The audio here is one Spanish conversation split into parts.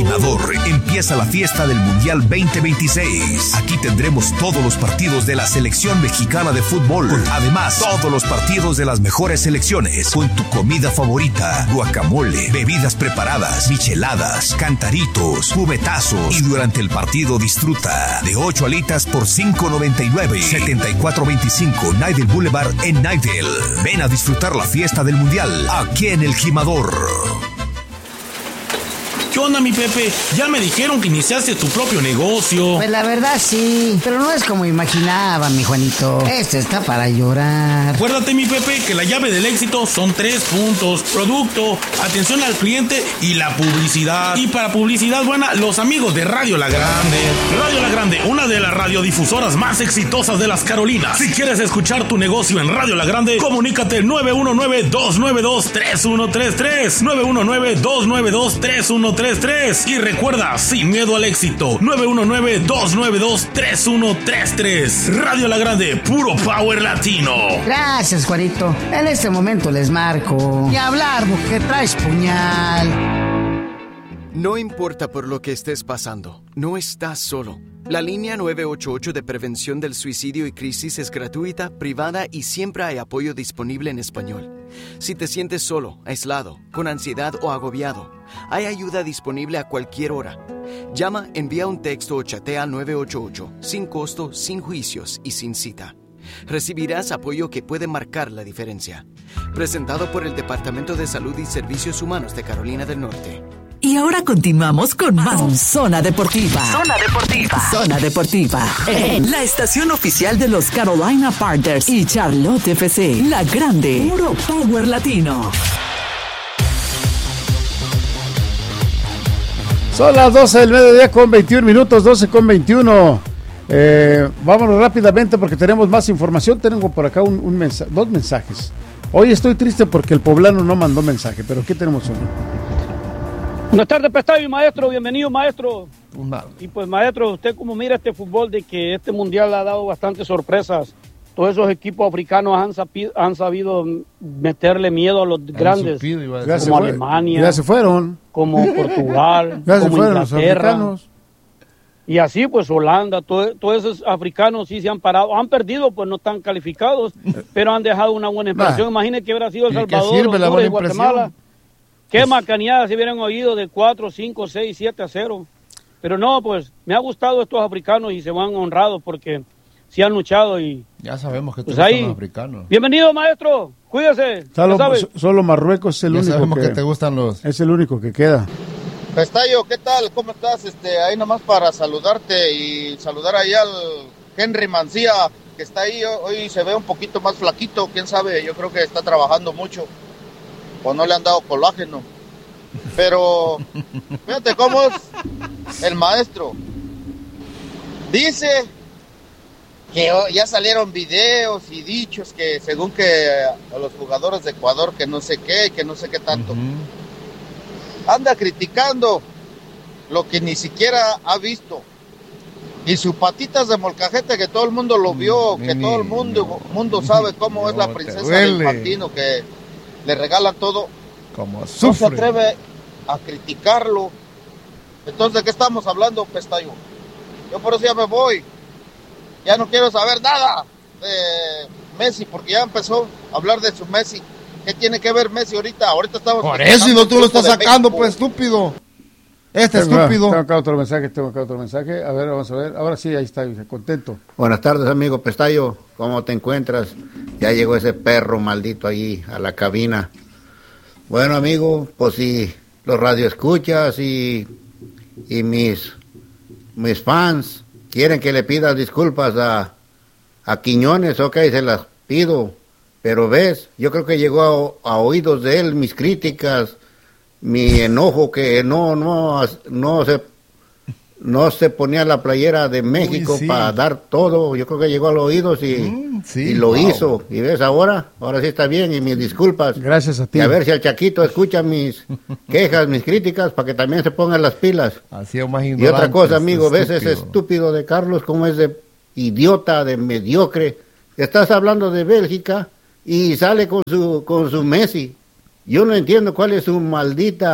Gimador empieza la fiesta del Mundial 2026. Aquí tendremos todos los partidos de la selección mexicana de fútbol. Además, todos los partidos de las mejores selecciones con tu comida favorita, guacamole, bebidas preparadas, micheladas, cantaritos, cubetazos y durante el partido disfruta de 8 alitas por $5.99. 7425 Nidell Boulevard en Nidell. Ven a disfrutar la fiesta del Mundial aquí en el Gimador. ¿Qué onda, mi Pepe? Ya me dijeron que iniciaste tu propio negocio. Pues la verdad sí, pero no es como imaginaba, mi Juanito. Este está para llorar. Acuérdate, mi Pepe, que la llave del éxito son 3 puntos: producto, atención al cliente y la publicidad. Y para publicidad buena, los amigos de Radio La Grande. Radio La Grande, una de las radiodifusoras más exitosas de las Carolinas. Si quieres escuchar tu negocio en Radio La Grande, comunícate 919-292-3133. 919-292-3133. Y recuerda, sin miedo al éxito, 919-292-3133. Radio La Grande, puro power latino. Gracias, Juanito. En este momento les marco. Y hablar, mujer, traes puñal. No importa por lo que estés pasando, no estás solo. La línea 988 de prevención del suicidio y crisis es gratuita, privada y siempre hay apoyo disponible en español. Si te sientes solo, aislado, con ansiedad o agobiado, hay ayuda disponible a cualquier hora. Llama, envía un texto o chatea al 988, sin costo, sin juicios y sin cita. Recibirás apoyo que puede marcar la diferencia. Presentado por el Departamento de Salud y Servicios Humanos de Carolina del Norte. Y ahora continuamos con más Zona Deportiva. Zona Deportiva. Zona Deportiva. En la estación oficial de los Carolina Panthers y Charlotte FC. La Grande. Puro power latino. Son las 12 del mediodía con 21 minutos, 12 con 21. Vámonos rápidamente porque tenemos más información. Tengo por acá dos mensajes. Hoy estoy triste porque el poblano no mandó mensaje, pero ¿qué tenemos hoy? Buenas tardes, Pestayo y maestro, bienvenido, maestro. Y pues, maestro, usted como mira este fútbol de que este mundial ha dado bastantes sorpresas. Todos esos equipos africanos han sabido meterle miedo a los grandes, como Alemania, ya se fueron, como Portugal, ya como Inglaterra. Y así pues Holanda, todos esos africanos sí se han parado, han perdido, pues no están calificados, pero han dejado una buena impresión. Imagínate que hubiera sido El Salvador, Honduras y Guatemala. Qué macaniadas se hubieran oído de 4, 5, 6, 7-0. Pero no, pues me ha gustado estos africanos y se van honrados porque sí han luchado y... Ya sabemos que pues te gustan los africanos. Bienvenido, maestro, cuídese. Solo Marruecos es el único sabemos que te gustan los... Es el único que queda. Pestayo, ¿qué tal? ¿Cómo estás? Ahí nomás para saludarte y saludar ahí al Henry Mancía, que está ahí. Hoy se ve un poquito más flaquito, quién sabe, yo creo que está trabajando mucho. O no le han dado colágeno. Pero fíjate cómo es el maestro. Dice que ya salieron videos y dichos que según que a los jugadores de Ecuador que no sé qué tanto. Anda criticando lo que ni siquiera ha visto. Y sus patitas de molcajete que todo el mundo lo vio, que todo el mundo sabe cómo es la princesa del Infantino, que le regala todo. Como no se atreve a criticarlo. Entonces, ¿de qué estamos hablando, Pestayo? Yo por eso ya me voy. Ya no quiero saber nada de Messi, porque ya empezó a hablar de su Messi. ¿Qué tiene que ver Messi ahorita? Ahorita estamos... Por eso, y no tú lo estás sacando, pues, estúpido. Estúpido. Tengo acá otro mensaje. A ver, vamos a ver. Ahora sí, ahí está, contento. Buenas tardes, amigo Pestayo. ¿Cómo te encuentras? Ya llegó ese perro maldito allí a la cabina. Bueno, amigo, pues si los radioescuchas y mis fans quieren que le pidas disculpas a Quiñones, ok, se las pido. Pero ves, yo creo que llegó a oídos de él mis críticas, mi enojo que no se ponía la playera de México para dar todo. Yo creo que llegó a los oídos y lo hizo. Y ves, ahora sí está bien, y mis disculpas. Gracias a ti. Y a ver si el Chaquito escucha mis quejas, mis críticas, para que también se pongan las pilas. Y otra cosa, amigo, ves ese estúpido de Carlos, como es de idiota, de mediocre. Estás hablando de Bélgica y sale con su Messi. Yo no entiendo cuál es su maldita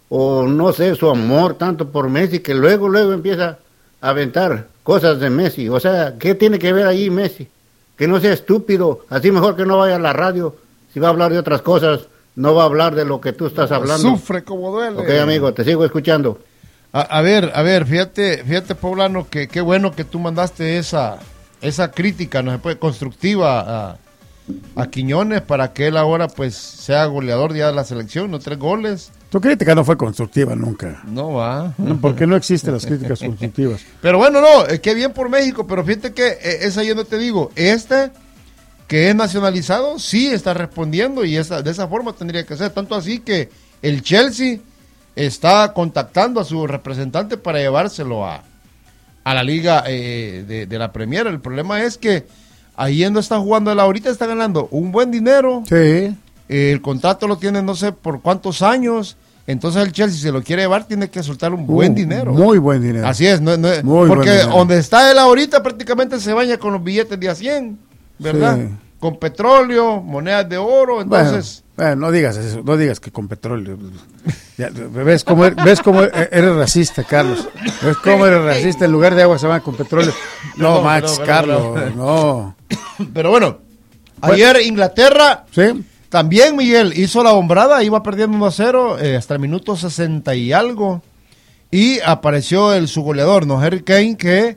o no sé, su amor tanto por Messi, que luego empieza a aventar cosas de Messi. O sea, ¿qué tiene que ver ahí Messi? Que no sea estúpido, así mejor que no vaya a la radio. Si va a hablar de otras cosas, no va a hablar de lo que tú estás hablando. Sufre como duele. Ok, amigo, te sigo escuchando. A ver, fíjate, Poblano, que qué bueno que tú mandaste esa crítica, no se puede, constructiva a Quiñones para que él ahora pues sea goleador ya de la selección, no 3 goles. Tu crítica no fue constructiva nunca. No va. Porque no existen las críticas constructivas. Pero bueno, no, qué bien por México, pero fíjate que es ahí donde te digo, que es nacionalizado, sí está respondiendo y de esa forma tendría que ser, tanto así que el Chelsea está contactando a su representante para llevárselo a la liga de la Premier. El problema es que ahí no está jugando él ahorita, está ganando un buen dinero. Sí. El contrato lo tiene no sé por cuántos años. Entonces el Chelsea, si se lo quiere llevar, tiene que soltar un buen dinero. Muy buen dinero. Así es. Porque donde está él ahorita prácticamente se baña con los billetes de a 100, ¿verdad? Sí. Con petróleo, monedas de oro, entonces... Bueno, no digas eso, no digas que con petróleo. Ya, ¿Ves cómo eres racista, Carlos? ¿Ves cómo eres racista? En lugar de agua se van con petróleo. No, Max, Carlos, no. Pero bueno, ayer Inglaterra, ¿sí? También Miguel hizo la hombrada, iba perdiendo 1-0 hasta el minuto 60 y algo. Y apareció su goleador, ¿no? Harry Kane, que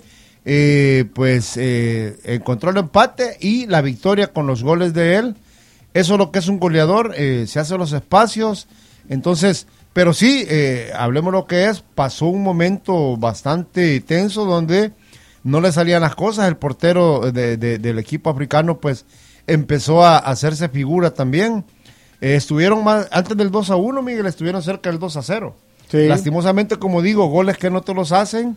encontró el empate y la victoria con los goles de él. Eso es lo que es un goleador, se hace los espacios, entonces, pero sí, hablemos lo que es, pasó un momento bastante tenso donde no le salían las cosas, el portero del equipo africano pues empezó a hacerse figura también, estuvieron más, antes del 2-1, Miguel, estuvieron cerca del 2-0, sí. Lastimosamente, como digo, goles que no te los hacen,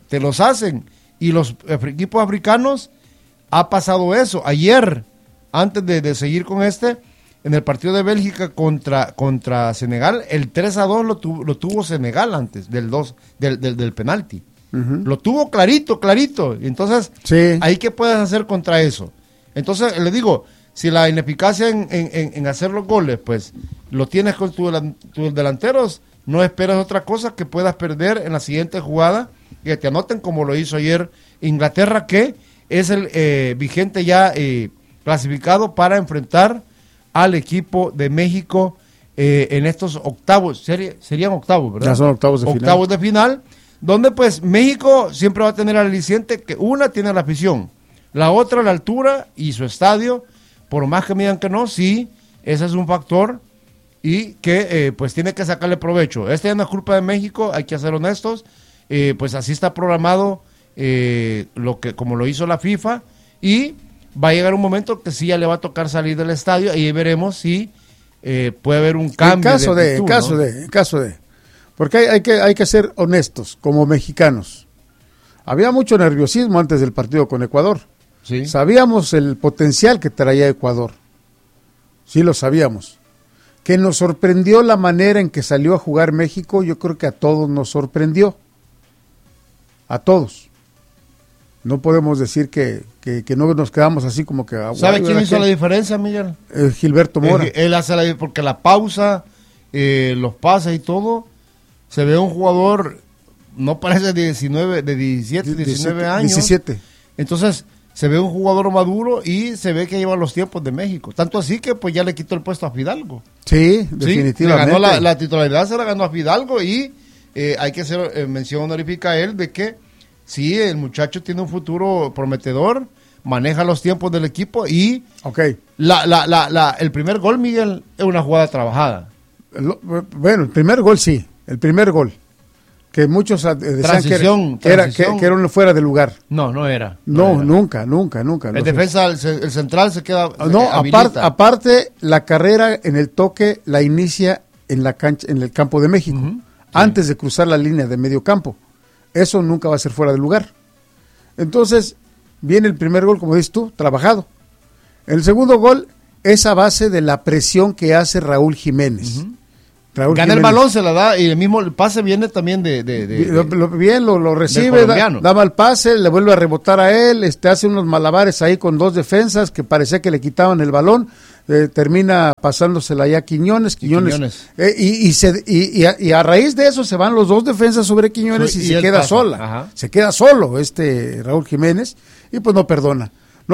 y los equipos africanos ha pasado eso, ayer, antes de seguir con en el partido de Bélgica contra Senegal, el 3-2 lo tuvo Senegal antes del penalti. Uh-huh. Lo tuvo clarito. Entonces, sí. ¿Ahí qué puedes hacer contra eso? Entonces, le digo, si la ineficacia en hacer los goles, pues, lo tienes con tus delanteros, no esperas otra cosa que puedas perder en la siguiente jugada, que te anoten como lo hizo ayer Inglaterra, que es el vigente ya... clasificado para enfrentar al equipo de México en estos octavos, serían octavos, ¿verdad? Ya son octavos de final, donde pues México siempre va a tener al aliciente que una tiene la afición, la otra la altura y su estadio, por más que me digan que no, sí, ese es un factor y que pues tiene que sacarle provecho. Esta ya no es culpa de México, hay que ser honestos, pues así está programado como lo hizo la FIFA y va a llegar un momento que sí ya le va a tocar salir del estadio y veremos si puede haber un cambio. En caso de. Porque hay que ser honestos como mexicanos. Había mucho nerviosismo antes del partido con Ecuador. ¿Sí? Sabíamos el potencial que traía Ecuador. Sí lo sabíamos. Que nos sorprendió la manera en que salió a jugar México, yo creo que a todos nos sorprendió. A todos. No podemos decir que no nos quedamos así como que... ¿Sabe quién hizo la diferencia, Miguel? Gilberto Mora. Él hace porque la pausa, los pases y todo, se ve un jugador, no parece de 19 años. 17. Entonces, se ve un jugador maduro y se ve que lleva los tiempos de México. Tanto así que pues ya le quitó el puesto a Fidalgo. Sí, definitivamente. Le ganó la titularidad, se la ganó a Fidalgo y hay que hacer mención honorífica a él de que sí, el muchacho tiene un futuro prometedor, maneja los tiempos del equipo y el primer gol, Miguel, es una jugada trabajada. Bueno, el primer gol sí, que muchos decían que era un fuera de lugar. No era. No, nunca. El defensa, el central se queda aparte la carrera en el toque la inicia en la cancha, en el campo de México, antes de cruzar la línea de medio campo. Eso nunca va a ser fuera de lugar. Entonces, viene el primer gol, como dices tú, trabajado. El segundo gol es a base de la presión que hace Raúl Jiménez. Uh-huh. Gana el balón, se la da, y el pase viene también lo recibe, da mal pase, le vuelve a rebotar a él, hace unos malabares ahí con dos defensas que parecía que le quitaban el balón, termina pasándosela ya a Quiñones. Y a raíz de eso se van los dos defensas sobre Quiñones y se queda sola. Ajá. Se queda solo Raúl Jiménez y pues no perdona.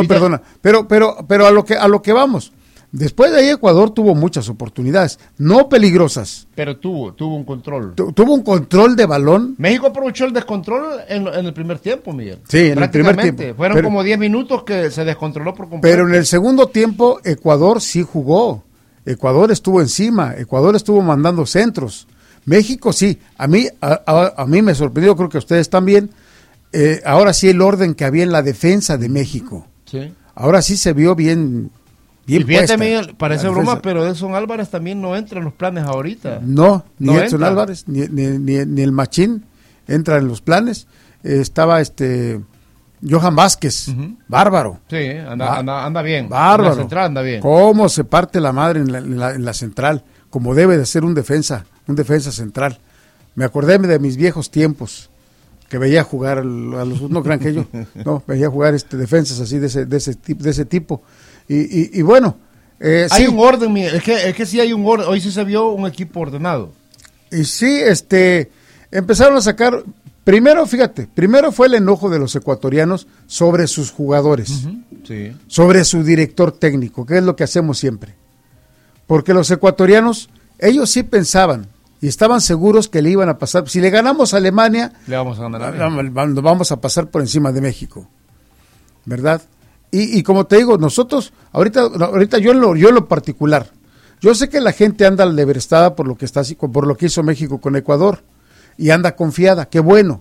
Pero a lo que vamos. Después de ahí Ecuador tuvo muchas oportunidades, no peligrosas. Pero tuvo un control. Tuvo un control de balón. México aprovechó el descontrol en el primer tiempo, Miguel. Sí, en el primer tiempo. Fueron como 10 minutos que se descontroló por completo. Pero en el segundo tiempo Ecuador sí jugó. Ecuador estuvo encima, Ecuador estuvo mandando centros. México sí. A mí me sorprendió, creo que a ustedes también. Ahora sí el orden que había en la defensa de México. Sí. Ahora sí se vio bien. Y fíjate, Miguel, parece broma, pero Edson Álvarez también no entra en los planes ahorita. No Edson Álvarez, ni el Machín entra en los planes. Estaba Johan Vázquez, bárbaro. Sí, anda bien. Bárbaro. En la central anda bien. Cómo se parte la madre en la central, como debe de ser un defensa central. Me acordé de mis viejos tiempos, que veía jugar no crean que yo, no, veía jugar defensas así de ese tipo. Y bueno, hay un orden, Miguel. Es que sí hay un orden. Hoy sí se vio un equipo ordenado. Y sí, empezaron a sacar. Primero fue el enojo de los ecuatorianos sobre sus jugadores, sí, sobre su director técnico, que es lo que hacemos siempre. Porque los ecuatorianos, ellos sí pensaban y estaban seguros que le iban a pasar. Si le ganamos a Alemania, le vamos a ganar. Vamos a pasar por encima de México, ¿verdad? Y como te digo, nosotros, ahorita yo en lo particular, yo sé que la gente anda alebrestada por lo que hizo México con Ecuador, y anda confiada, qué bueno.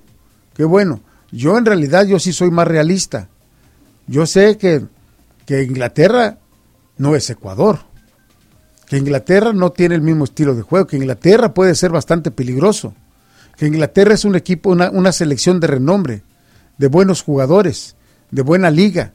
Yo en realidad, yo sí soy más realista. Yo sé que Inglaterra no es Ecuador, que Inglaterra no tiene el mismo estilo de juego, que Inglaterra puede ser bastante peligroso, que Inglaterra es un equipo, una selección de renombre, de buenos jugadores, de buena liga.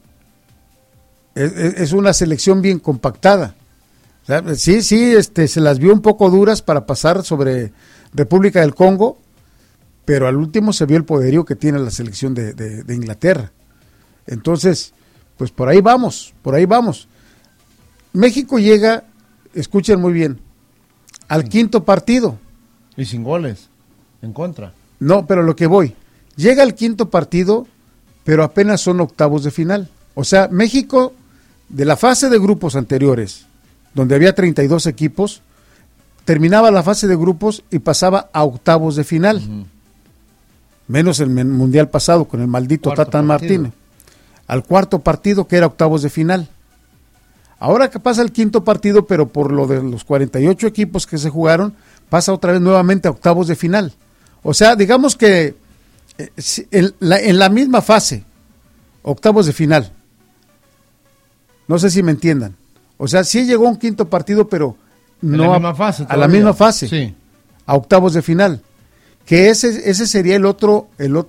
Es una selección bien compactada. O sea, sí, se las vio un poco duras para pasar sobre República del Congo, pero al último se vio el poderío que tiene la selección de Inglaterra. Entonces, pues por ahí vamos. México llega, escuchen muy bien, al quinto partido. Y sin goles, en contra. No, pero lo que voy, llega al quinto partido, pero apenas son octavos de final. O sea, México, de la fase de grupos anteriores, donde había 32 equipos, terminaba la fase de grupos y pasaba a octavos de final. Menos el mundial pasado con el maldito Tata Martino. Al cuarto partido, que era octavos de final. Ahora que pasa el quinto partido, pero por lo de los 48 equipos que se jugaron, pasa otra vez nuevamente a octavos de final. O sea, digamos que en la misma fase, octavos de final. No sé si me entiendan. O sea, sí llegó un quinto partido, pero no a la misma fase, sí, a octavos de final. Que ese sería el otro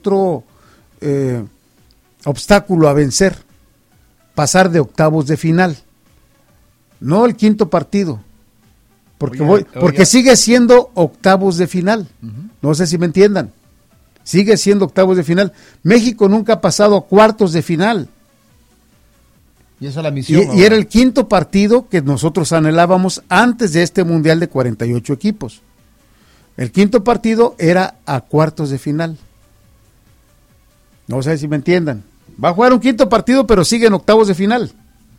obstáculo a vencer, pasar de octavos de final. No el quinto partido, porque sigue siendo octavos de final. No sé si me entiendan. Sigue siendo octavos de final. México nunca ha pasado a cuartos de final. Y esa es la misión. Y era el quinto partido que nosotros anhelábamos antes de este mundial de 48 equipos. El quinto partido era a cuartos de final. No sé si me entiendan. Va a jugar un quinto partido, pero sigue en octavos de final.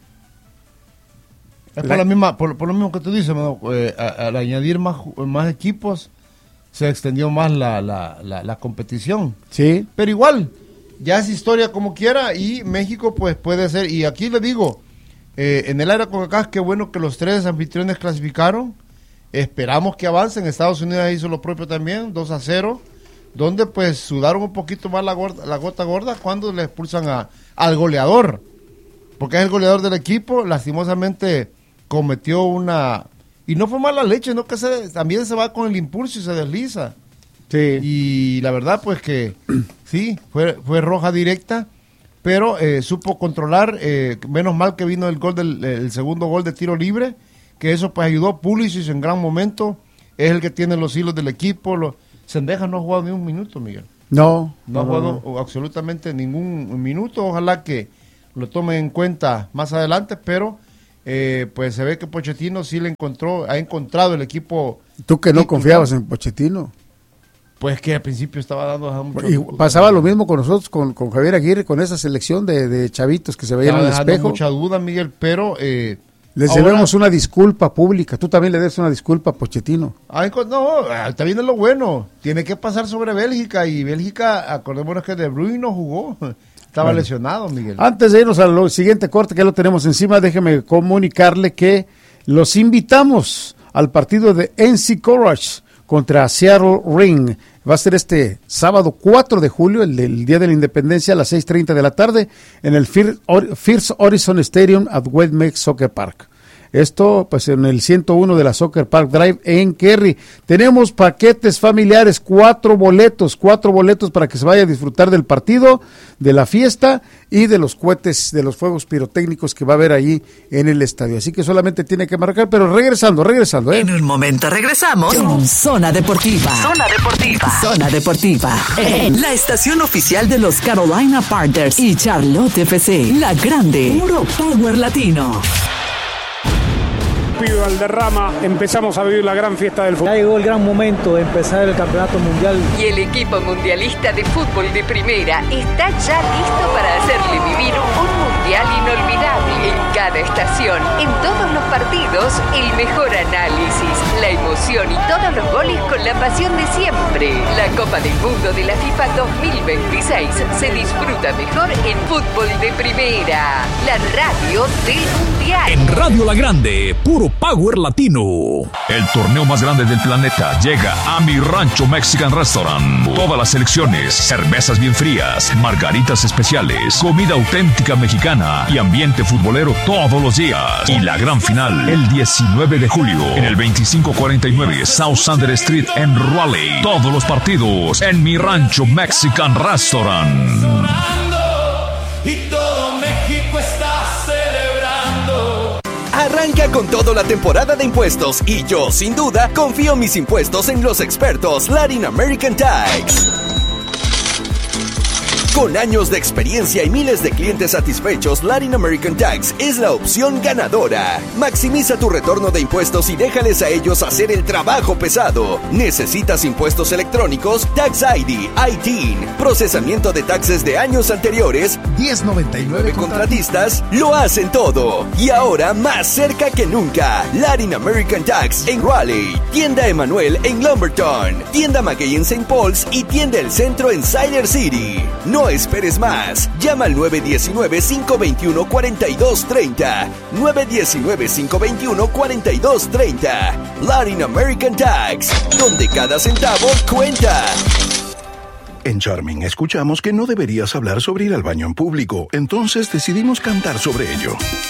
Es por lo mismo que tú dices, al añadir más equipos, se extendió más la competición. Sí. Pero igual, ya es historia como quiera, y México pues puede ser, y aquí le digo, en el área CONCACAF, qué bueno que los 3 anfitriones clasificaron. Esperamos que avancen. Estados Unidos hizo lo propio también, 2-0, donde pues sudaron un poquito más la gota gorda cuando le expulsan al goleador, porque es el goleador del equipo. Lastimosamente cometió y no fue mala leche, no, que también se va con el impulso y se desliza. Sí. Y la verdad pues que sí, fue roja directa, pero supo controlar, menos mal que vino el segundo gol de tiro libre, que eso pues ayudó. Pulisic en gran momento, es el que tiene los hilos del equipo. Sendejas no ha jugado ni un minuto, Miguel. No ha jugado absolutamente ningún minuto. Ojalá que lo tomen en cuenta más adelante, pero pues se ve que Pochettino sí ha encontrado el equipo. ¿Tú que no confiabas en Pochettino? Pues que al principio estaba dando mucho. Y pasaba lo mismo con nosotros, con Javier Aguirre, con esa selección de chavitos que se veían en el espejo. Mucha duda, Miguel, pero les debemos una disculpa pública. Tú también le debes una disculpa a Pochettino. No, está viendo lo bueno. Tiene que pasar sobre Bélgica, y Bélgica, acordémonos que De Bruyne no jugó. Estaba lesionado, Miguel. Antes de irnos al siguiente corte, que lo tenemos encima, déjeme comunicarle que los invitamos al partido de NC Courage contra Seattle Ring. Va a ser este sábado 4 de julio, el Día de la Independencia, a las 6:30 de la tarde, en el First Horizon Stadium at Westmex Soccer Park. Esto, pues, en el 101 de la Soccer Park Drive en Kerry. Tenemos paquetes familiares, 4 boletos para que se vaya a disfrutar del partido, de la fiesta y de los cohetes, de los fuegos pirotécnicos que va a haber allí en el estadio. Así que solamente tiene que marcar, pero regresando. En un momento regresamos con Zona Deportiva. Zona Deportiva. En la estación oficial de los Carolina Panthers y Charlotte FC. La grande. Puro Power Latino. Valderrama, empezamos a vivir la gran fiesta del fútbol. Ya llegó el gran momento de empezar el campeonato mundial. Y el equipo mundialista de fútbol de primera está ya listo para hacerle vivir un mundial inolvidable. En cada estación, en todos los partidos, el mejor análisis, la emoción y todos los goles con la pasión de siempre. La Copa del Mundo de la FIFA 2026 se disfruta mejor en fútbol de primera. La radio del mundial. En Radio La Grande, puro Power Latino. El torneo más grande del planeta llega a Mi Rancho Mexican Restaurant. Todas las selecciones, cervezas bien frías, margaritas especiales, comida auténtica mexicana y ambiente futbolero todos los días. Y la gran final, el 19 de julio, en el 2549 South Sander Street en Raleigh. Todos los partidos en Mi Rancho Mexican Restaurant. Y todo México está celebrando. Arranca con toda la temporada de impuestos y yo, sin duda, confío mis impuestos en los expertos Latin American Tax. Con años de experiencia y miles de clientes satisfechos, Latin American Tax es la opción ganadora. Maximiza tu retorno de impuestos y déjales a ellos hacer el trabajo pesado. ¿Necesitas impuestos electrónicos? Tax ID, ITIN, procesamiento de taxes de años anteriores. 1099 contratistas lo hacen todo. Y ahora más cerca que nunca. Latin American Tax en Raleigh, tienda Emanuel en Lumberton, tienda Maguey en St. Paul's y tienda El Centro en Siler City. No esperes más. Llama al 919-521-4230. 919-521-4230. Latin American Tax, donde cada centavo cuenta. En Charming escuchamos que no deberías hablar sobre ir al baño en público, entonces decidimos cantar sobre ello.